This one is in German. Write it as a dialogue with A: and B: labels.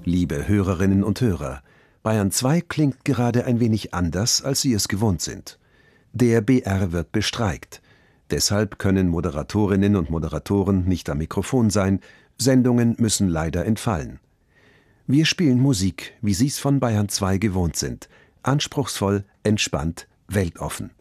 A: Liebe Hörerinnen und Hörer, Bayern 2 klingt gerade ein wenig anders, als Sie es gewohnt sind. Der BR wird bestreikt. Deshalb können Moderatorinnen und Moderatoren nicht am Mikrofon sein, Sendungen müssen leider entfallen. Wir spielen Musik, wie Sie es von Bayern 2 gewohnt sind. Anspruchsvoll, entspannt, weltoffen.